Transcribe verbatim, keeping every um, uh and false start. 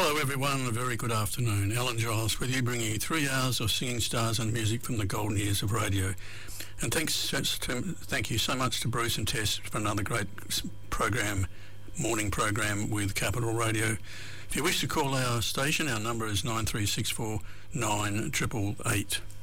Hello everyone, a very good afternoon. Alan Giles with you, bringing you three hours of singing stars and music from the golden years of radio. And thanks, to, thank you so much to Bruce and Tess for another great program, morning program with Capital Radio. If you wish to call our station, our number is nine three six four nine eight eight eight.